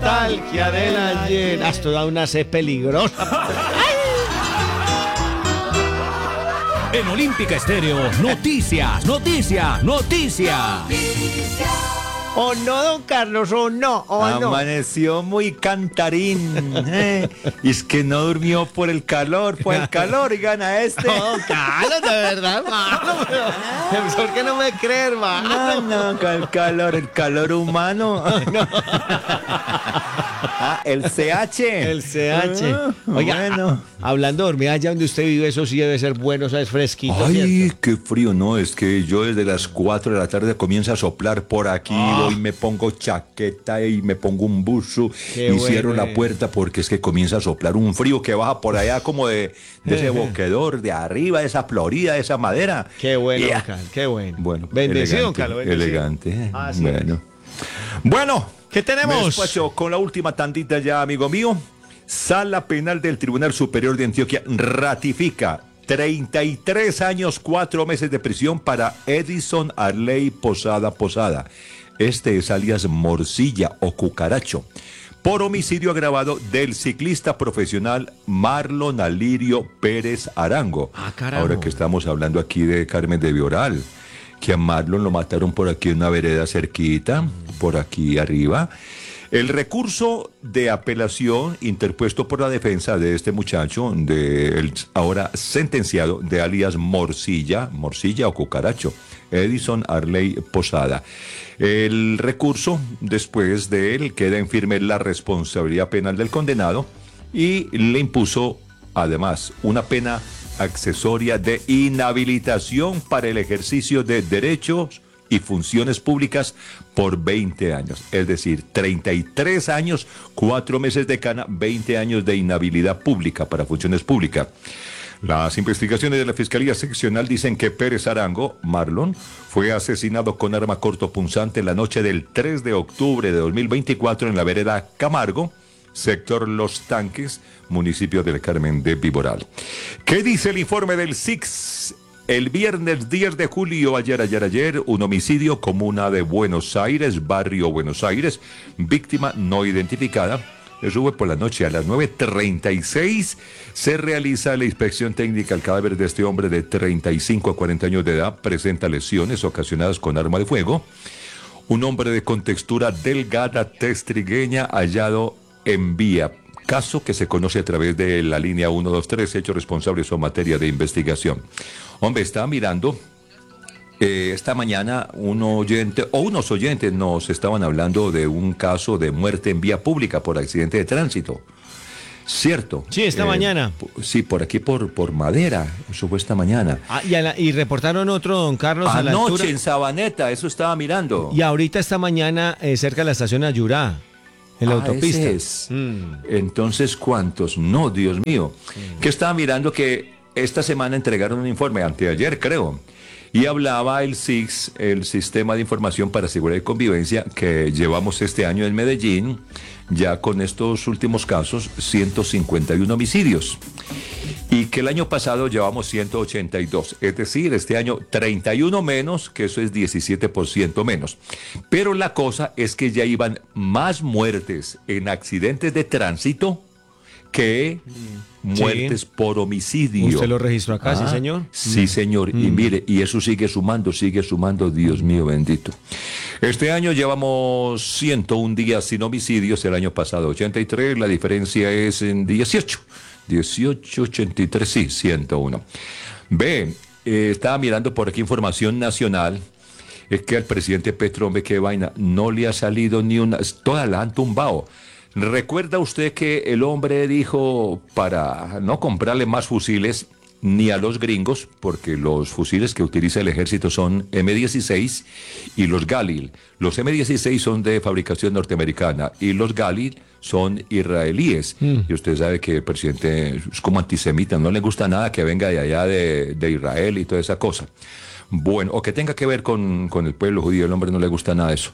nostalgia del ayer. Esto da una sed peligrosa. En Olímpica Estéreo, noticias, noticias, noticias. ¿O no, don Carlos? ¿O no? ¿O no? Amaneció muy cantarín. Y es que no durmió por el calor y gana este. No, Carlos, de verdad, hermano. ¿Por qué no me crees, hermano? No, el calor humano. No. El CH. El CH. Oiga, bueno. Hablando de dormir allá donde usted vive, eso sí debe ser bueno, ¿sabes? Fresquito. Ay, ¿cierto? qué frío, no, es que yo desde las 4 de la tarde comienza a soplar por aquí, hoy me pongo chaqueta y me pongo un buzo Qué y cierro bueno. la puerta porque es que comienza a soplar un frío que baja por allá como de ese boquedor, de arriba, de esa Florida, de esa madera. Qué bueno, Yeah. don Carlos, qué bueno. Bueno, Bendecido, don elegante, Carlos, bendecido. elegante. Así Bueno. Bueno, ¿Qué tenemos? me despacho con la última tandita ya, amigo mío. Sala Penal del Tribunal Superior de Antioquia ratifica 33 años, 4 meses de prisión para Edison Arley Posada. Este es alias Morcilla o Cucaracho, por homicidio agravado del ciclista profesional Marlon Alirio Pérez Arango. Ah, carajo. Ahora que estamos hablando aquí de Carmen de Vioral, que a Marlon lo mataron por aquí en una vereda cerquita, por aquí arriba. El recurso de apelación interpuesto por la defensa de este muchacho, del ahora sentenciado de alias Morcilla o Cucaracho, Edison Arley Posada. El recurso, después de él, queda en firme la responsabilidad penal del condenado y le impuso, además, una pena accesoria de inhabilitación para el ejercicio de derechos y funciones públicas por 20 años. Es decir, 33 años, 4 meses de cana, 20 años de inhabilidad pública para funciones públicas. Las investigaciones de la Fiscalía Seccional dicen que Pérez Arango, Marlon, fue asesinado con arma cortopunzante la noche del 3 de octubre de 2024 en la vereda Camargo, sector Los Tanques, municipio del Carmen de Viboral. ¿Qué dice el informe del SIX? El viernes 10 de julio, ayer, un homicidio, comuna de Buenos Aires, barrio Buenos Aires, víctima no identificada. Eso fue por la noche, a las 9:36 se realiza la inspección técnica al cadáver de este hombre de 35 a 40 años de edad, presenta lesiones ocasionadas con arma de fuego. Un hombre de contextura delgada, testrigueña, hallado en vía. Caso que se conoce a través de la línea 123, hechos responsables son materia de investigación. Hombre, estaba mirando, esta mañana unos oyentes nos estaban hablando de un caso de muerte en vía pública por accidente de tránsito. ¿Cierto? Sí, esta mañana. Sí, por aquí por Madera, eso fue esta mañana. Ah, y reportaron otro, don Carlos, a la altura. Anoche en Sabaneta, eso estaba mirando. Y ahorita esta mañana cerca de la estación Ayurá, en la autopista. Ese es. Entonces, ¿cuántos? No, Dios mío. Que estaba mirando que esta semana entregaron un informe, anteayer creo, y hablaba el SIX, el Sistema de Información para Seguridad y Convivencia, que llevamos este año en Medellín, ya con estos últimos casos, 151 homicidios. Y que el año pasado llevamos 182, es decir, este año 31 menos, que eso es 17% menos. Pero la cosa es que ya iban más muertes en accidentes de tránsito que muertes por homicidio. ¿Usted lo registró acá, sí, señor? Sí, señor. Y mire, y eso sigue sumando, Dios mío bendito. Este año llevamos 101 días sin homicidios, el año pasado 83, la diferencia es en 18, 83, sí, 101. Ve, estaba mirando por aquí información nacional, es que al presidente Petro, hombre, qué vaina, no le ha salido ni una, toda la han tumbado. ¿Recuerda usted que el hombre dijo para no comprarle más fusiles ni a los gringos, porque los fusiles que utiliza el ejército son M16 y los Galil? Los M16 son de fabricación norteamericana y los Galil son israelíes. Y usted sabe que el presidente es como antisemita, no le gusta nada que venga de allá de Israel y toda esa cosa. Bueno, o que tenga que ver con el pueblo judío, el hombre no le gusta nada de eso.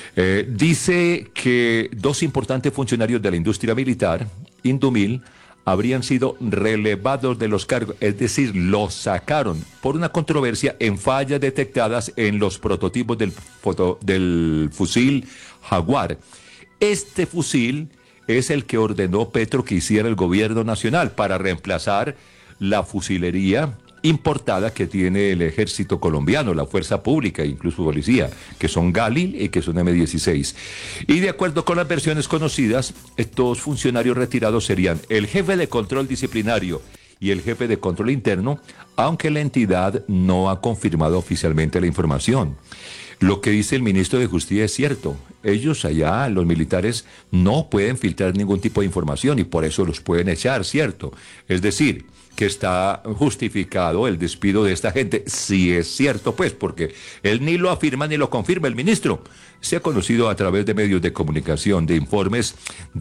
Dice que 2 importantes funcionarios de la industria militar, Indumil, habrían sido relevados de los cargos, es decir, los sacaron por una controversia en fallas detectadas en los prototipos del fusil Jaguar. Este fusil es el que ordenó Petro que hiciera el gobierno nacional para reemplazar la fusilería importada que tiene el ejército colombiano, la fuerza pública, incluso policía, que son Galil y que son M16. Y de acuerdo con las versiones conocidas, estos funcionarios retirados serían el jefe de control disciplinario y el jefe de control interno, aunque la entidad no ha confirmado oficialmente la información. Lo que dice el ministro de Justicia es cierto. Ellos allá, los militares, no pueden filtrar ningún tipo de información y por eso los pueden echar, ¿cierto? Es decir, que está justificado el despido de esta gente, si es cierto, pues, porque él ni lo afirma ni lo confirma el ministro. Se ha conocido a través de medios de comunicación, de informes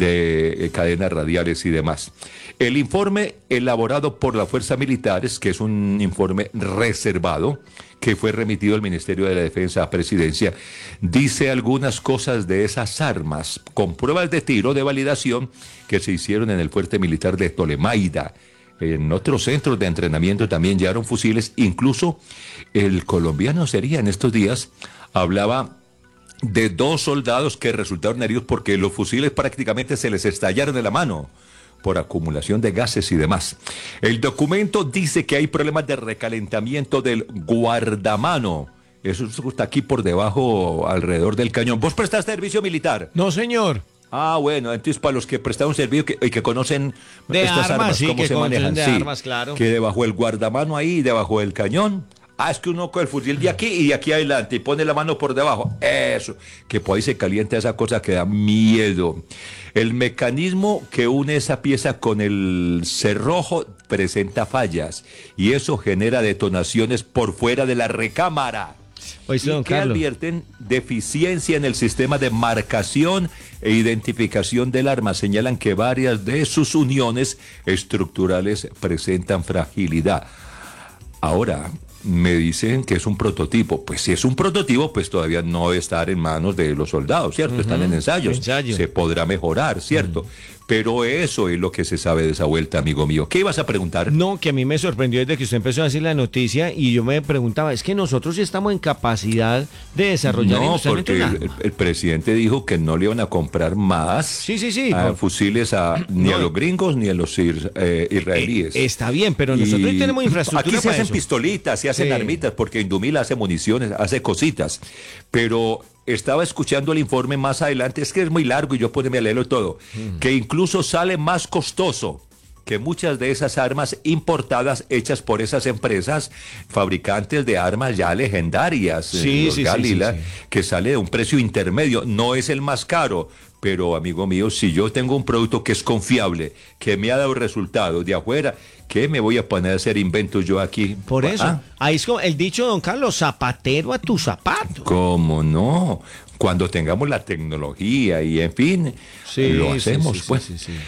de cadenas radiales y demás. El informe elaborado por las fuerzas militares, que es un informe reservado, que fue remitido al Ministerio de la Defensa a Presidencia, dice algunas cosas de esas armas, con pruebas de tiro de validación que se hicieron en el fuerte militar de Tolemaida. En otros centros de entrenamiento también llevaron fusiles, incluso el colombiano sería en estos días, hablaba de 2 soldados que resultaron heridos porque los fusiles prácticamente se les estallaron de la mano por acumulación de gases y demás. El documento dice que hay problemas de recalentamiento del guardamano. Eso está aquí por debajo, alrededor del cañón. ¿Vos prestás servicio militar? No, señor. Ah, bueno, entonces para los que prestaron servicio y que conocen de estas armas, sí, cómo se manejan. De armas, claro. Que debajo del guardamano ahí, debajo del cañón. Es que uno con el fusil de aquí y de aquí adelante y pone la mano por debajo. Eso, que por ahí se calienta esa cosa que da miedo. El mecanismo que une esa pieza con el cerrojo presenta fallas y eso genera detonaciones por fuera de la recámara. Pues, y que advierten deficiencia en el sistema de marcación e identificación del arma. Señalan que varias de sus uniones estructurales presentan fragilidad. Ahora, me dicen que es un prototipo. Pues si es un prototipo, pues todavía no debe estar en manos de los soldados, ¿cierto? Están en ensayos. Se podrá mejorar, ¿cierto? Pero eso es lo que se sabe de esa vuelta, amigo mío. ¿Qué ibas a preguntar? No, que a mí me sorprendió desde que usted empezó a decir la noticia y yo me preguntaba, es que nosotros sí estamos en capacidad de desarrollar industrialmente un arma. No, porque el presidente dijo que no le iban a comprar más fusiles ni a los gringos ni a los israelíes. Está bien, pero nosotros tenemos infraestructura. Aquí se hacen eso. Pistolitas, se hacen armitas, porque Indumil hace municiones, hace cositas. Pero estaba escuchando el informe más adelante, es que es muy largo y yo poneme a leerlo todo, que incluso sale más costoso que muchas de esas armas importadas hechas por esas empresas fabricantes de armas ya legendarias, Galila, que sale de un precio intermedio, no es el más caro. Pero, amigo mío, si yo tengo un producto que es confiable, que me ha dado resultados de afuera, ¿qué me voy a poner a hacer inventos yo aquí? Por eso, ahí es como el dicho, don Carlos, zapatero a tu zapato. ¿Cómo no? Cuando tengamos la tecnología y, en fin, lo hacemos, pues.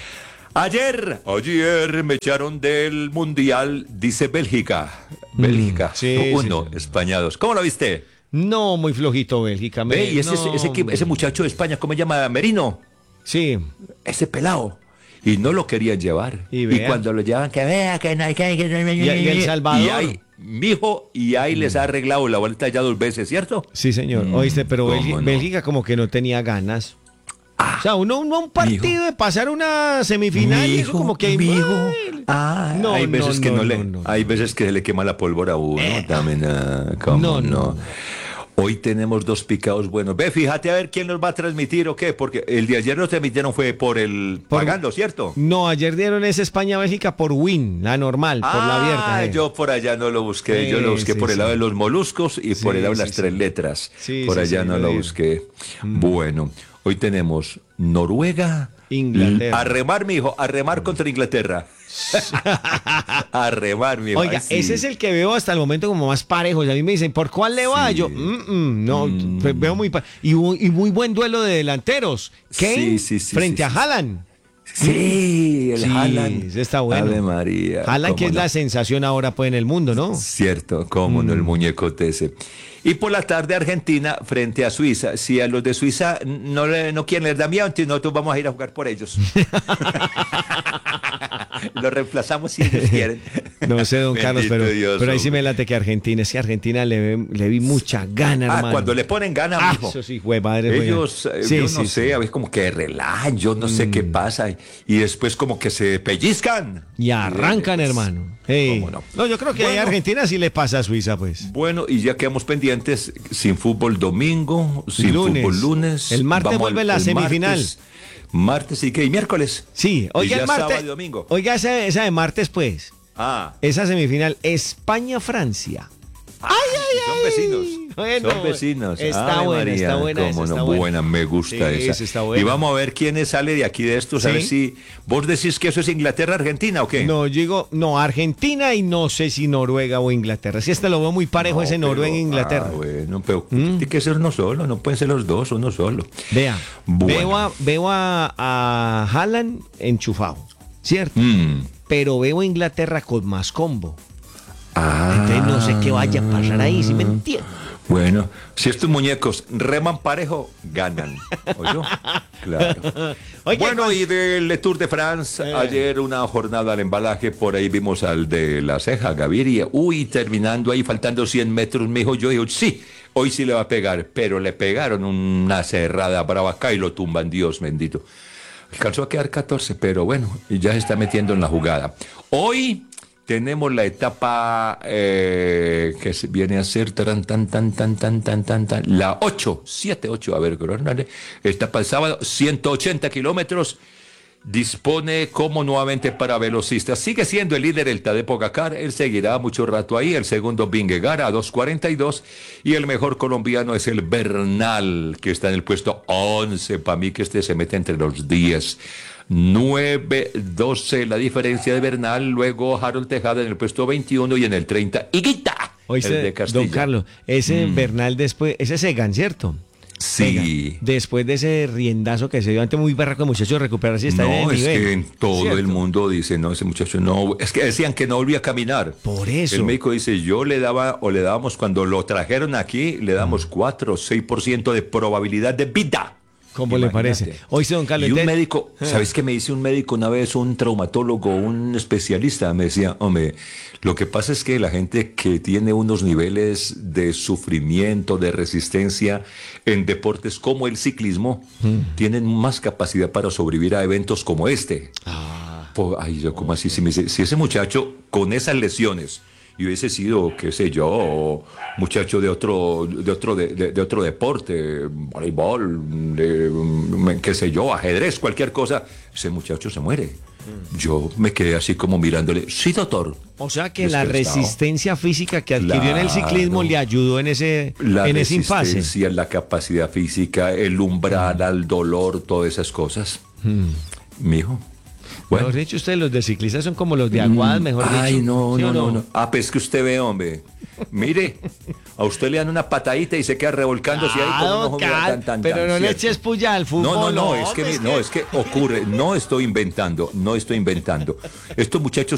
Ayer me echaron del Mundial, dice Bélgica. Bélgica, 1, España 2. ¿Cómo lo viste? No, muy flojito Bélgica. Y ese muchacho de España, ¿cómo se llama? Merino. Sí. Ese pelado. Y no lo querían llevar. Y cuando lo llevan, que vea que no hay que... Y El Salvador. Y ahí les ha arreglado la vuelta ya 2 veces, ¿cierto? Sí, señor. Oíste, pero Bélgica como que no tenía ganas. O sea, un partido de pasar una semifinal y eso como que hay hay veces que se le quema la pólvora a uno. ¿Cómo no? Hoy tenemos 2 picados buenos. Fíjate a ver quién nos va a transmitir o qué, porque el de ayer nos transmitieron fue por pagando, ¿cierto? No, ayer dieron esa España-Bélgica por Win, la normal, por la abierta. Yo por allá no lo busqué, yo lo busqué por el lado de los moluscos y por el lado de las 3 letras. Por allá no lo busqué. Bueno, hoy tenemos Noruega, Inglaterra. A remar contra Inglaterra. A remar, mi Oiga, ese es el que veo hasta el momento como más parejo. Y a mí me dicen, ¿por cuál le va? Yo, veo muy y muy buen duelo de delanteros. Kane frente a Haaland. Sí, el Haaland. Está bueno. Ave María. Haaland, que es la sensación ahora pues en el mundo, ¿no? Cierto, cómo no, el muñecote ese. Y por la tarde Argentina frente a Suiza. Si a los de Suiza no quieren les da miedo, entonces nosotros vamos a ir a jugar por ellos. Los reemplazamos si ellos quieren. No sé, don Carlos, Bendito Dios, pero ahí sí hombre. me late que Argentina, es que Argentina le vi mucha gana, hermano. Cuando le ponen gana, mijo. Eso sí, güey, madre. Ellos, Sí, yo sí, no sí. sé, a veces como que relajan, yo no sé qué pasa, y después como que se pellizcan. Y arrancan, Pues, hermano. Ey. ¿cómo no? No, yo creo que ahí Bueno. Argentina sí le pasa a Suiza, pues. Bueno, y ya quedamos pendientes, sin fútbol domingo, sin Lunes. fútbol lunes. El martes Vamos vuelve la semifinal. Martes y qué, y miércoles. Sí, Y oiga ya el martes. sábado y domingo. Oiga esa de martes, pues. Ah, Esa semifinal, España-Francia. son vecinos. Bueno, son vecinos. está Ave buena, María, está buena cómo esa, no, está buena. buena, me gusta Sí, esa. esa está buena. Y vamos a ver quién sale de aquí de estos, a Sí. ver si vos decís que eso es Inglaterra-Argentina o qué. No, digo, no, Argentina y no sé si Noruega o Inglaterra. Si lo veo muy parejo ese Noruega e Inglaterra. Bueno, pero tiene que ser uno solo, no pueden ser los dos, uno solo. Vea, Bueno. veo a Haaland enchufado, ¿cierto? Mm. Pero veo a Inglaterra con más combo. Ah. Entonces no sé qué vaya a pasar ahí, ¿sí me entiendes? Bueno, si estos muñecos reman parejo, ganan. ¿Oyó? Claro. Oye, Bueno, pues- y del Tour de France, ayer una jornada al embalaje, por ahí vimos al de La Ceja, Gaviria. Uy, terminando ahí, faltando 100 metros, me dijo, yo digo, sí, hoy sí le va a pegar, pero le pegaron una cerrada brava acá y lo tumban, Dios bendito. Alcanzó a quedar 14, pero bueno, ya se está metiendo en la jugada. Hoy tenemos la etapa viene a ser la 8, a ver, coronel, etapa el sábado, 180 kilómetros. Dispone como nuevamente para velocistas. Sigue siendo el líder el Tadej Pogačar, él seguirá mucho rato ahí. El segundo Vingegaard a 2:42 y el mejor colombiano es el Bernal, que está en el puesto 11. Para mí que este se mete entre los 10. 9-12 la diferencia de Bernal, luego Harold Tejada en el puesto 21 y en el 30 Higuita, el de Oíste, Castilla. don Carlos, ese Bernal después, ese Segan, ¿cierto? Sí. Venga, después de ese riendazo que se dio ante muy barraco, muchacho, recuperarse y está en No, el es nivel. que en todo ¿Cierto? el mundo dice, no, ese muchacho no, es que decían que no volvía a caminar. Por eso. El médico dice, yo le daba, o le dábamos, cuando lo trajeron aquí, le damos 4 o 6% de probabilidad de vida. ¿Cómo le Imagínate. parece? Oíste, don Carlos, Y un entonces- médico, ¿sabes qué me dice un médico una vez, un traumatólogo, un especialista? Me decía, hombre, lo que pasa es que la gente que tiene unos niveles de sufrimiento, de resistencia en deportes como el ciclismo, tienen más capacidad para sobrevivir a eventos como este. Ay, yo como así, si ese muchacho con esas lesiones y hubiese sido, qué sé yo, muchacho de otro deporte, voleibol, qué sé yo, ajedrez, cualquier cosa, ese muchacho se muere. Yo me quedé así como mirándole, sí, doctor. O sea que la Despertado. resistencia física que adquirió en el ciclismo Claro. le ayudó en ese La impasse. resistencia, la capacidad física, el umbral al dolor, todas esas cosas. Mijo. Bueno. Mejor dicho, ustedes los de ciclistas son como los de Aguadas, mejor dicho. Ay, no, ¿Sí o no. Ah, pues que usted ve, hombre. Mire, a usted le dan una patadita y se queda revolcándose ahí con un ojo mira, pero no le ¿cierto? eches puya al fútbol. No, es que ocurre, no estoy inventando. Estos muchachos